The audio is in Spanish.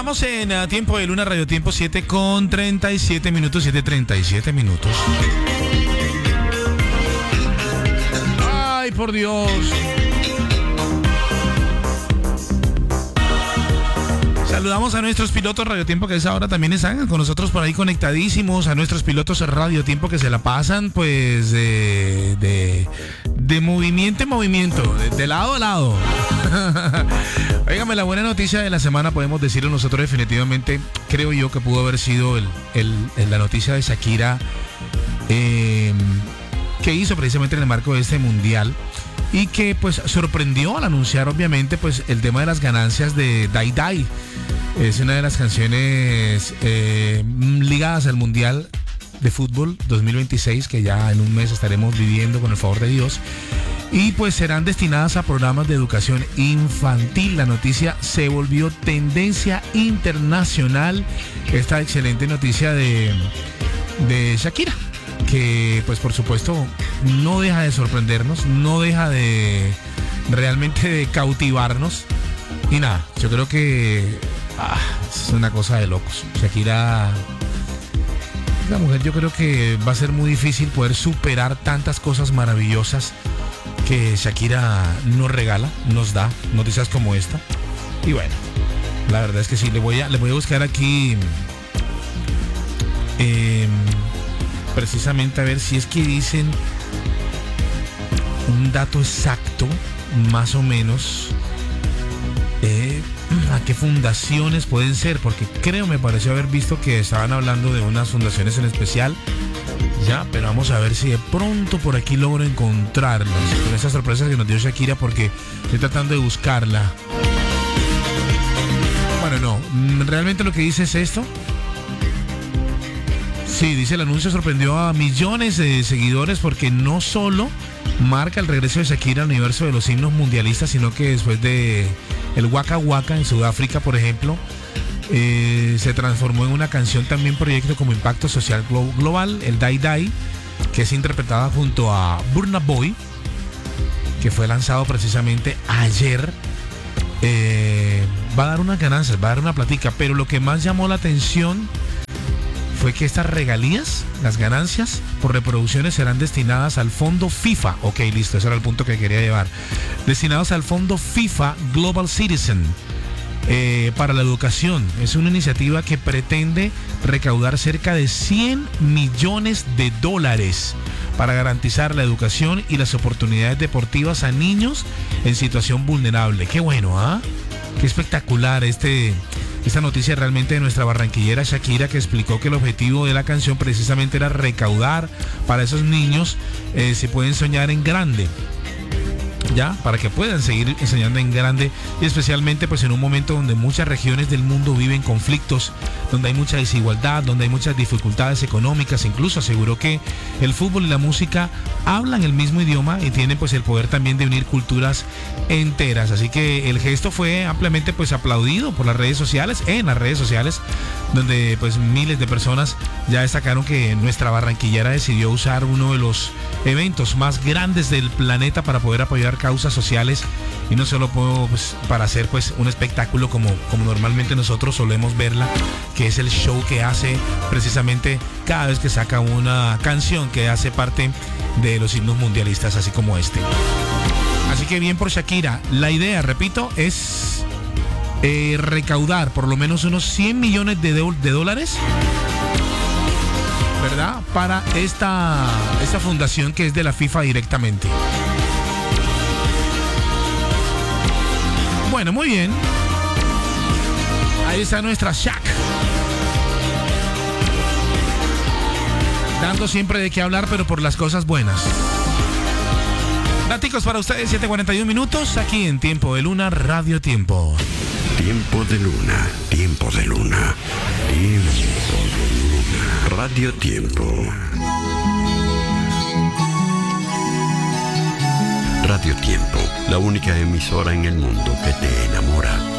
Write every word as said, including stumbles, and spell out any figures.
Estamos en uh, Tiempo de Luna, Radio Tiempo, siete con treinta y siete minutos, siete treinta y siete minutos. Ay, por Dios. Saludamos a nuestros pilotos Radio Tiempo que a esa hora también están con nosotros por ahí conectadísimos, a nuestros pilotos Radio Tiempo que se la pasan pues de, de, de movimiento en movimiento, de, de lado a lado. Óigame, la buena noticia de la semana podemos decirlo nosotros definitivamente, creo yo que pudo haber sido el, el, el, la noticia de Shakira eh, que hizo precisamente en el marco de este mundial. Y que pues sorprendió al anunciar obviamente pues el tema de las ganancias de Die Die. Es una de las canciones eh, ligadas al Mundial de Fútbol dos mil veintiséis que ya en un mes estaremos viviendo con el favor de Dios. Y pues serán destinadas a programas de educación infantil. La noticia se volvió tendencia internacional. Esta excelente noticia de, de Shakira, que pues por supuesto no deja de sorprendernos, no deja de realmente de cautivarnos. Y nada, yo creo que ah, es una cosa de locos. Shakira, la mujer, yo creo que va a ser muy difícil poder superar tantas cosas maravillosas que Shakira nos regala, nos da, noticias como esta. Y bueno, la verdad es que sí, le voy a, le voy a buscar aquí eh, precisamente a ver si es que dicen un dato exacto, más o menos, eh, a qué fundaciones pueden ser, porque creo, me pareció haber visto que estaban hablando de unas fundaciones en especial, ya, pero vamos a ver si de pronto por aquí logro encontrarlas, con esas sorpresas que nos dio Shakira, porque estoy tratando de buscarla. Bueno, no, realmente lo que dice es esto. Sí, dice el anuncio sorprendió a millones de seguidores porque no solo marca el regreso de Shakira al universo de los himnos mundialistas, sino que después de el Waka Waka en Sudáfrica, por ejemplo, eh, se transformó en una canción también proyecto como impacto social glo- global, el Die Die, que es interpretada junto a Burna Boy, que fue lanzado precisamente ayer. Eh, va a dar unas ganancias, va a dar una platica, pero lo que más llamó la atención fue que estas regalías, las ganancias por reproducciones serán destinadas al fondo FIFA. Ok, listo, ese era el punto que quería llevar. Destinados al fondo FIFA Global Citizen eh, para la educación. Es una iniciativa que pretende recaudar cerca de cien millones de dólares para garantizar la educación y las oportunidades deportivas a niños en situación vulnerable. Qué bueno, ¿ah? ¿eh? Qué espectacular este... Esta noticia realmente de nuestra barranquillera Shakira, que explicó que el objetivo de la canción precisamente era recaudar para esos niños, eh, si pueden soñar en grande, ya, para que puedan seguir enseñando en grande, y especialmente pues en un momento donde muchas regiones del mundo viven conflictos, donde hay mucha desigualdad, donde hay muchas dificultades económicas. Incluso aseguró que el fútbol y la música hablan el mismo idioma y tienen pues el poder también de unir culturas enteras. Así que el gesto fue ampliamente pues aplaudido por las redes sociales, en las redes sociales, donde pues miles de personas ya destacaron que nuestra barranquillera decidió usar uno de los eventos más grandes del planeta para poder apoyar causas sociales, y no solo pues, para hacer pues un espectáculo como, como normalmente nosotros solemos verla, que es el show que hace precisamente cada vez que saca una canción que hace parte de los himnos mundialistas, así como este. Así que bien por Shakira. La idea, repito, es eh, recaudar por lo menos unos cien millones de, do- de dólares, ¿verdad? Para esta, esta fundación que es de la FIFA directamente. Bueno, muy bien. Ahí está nuestra Shak, dando siempre de qué hablar, pero por las cosas buenas. Daticos para ustedes, siete cuarenta y uno minutos, aquí en Tiempo de Luna, Radio Tiempo. Tiempo de Luna, Tiempo de Luna, Tiempo de Luna, Radio Tiempo. Radio Tiempo, la única emisora en el mundo que te enamora.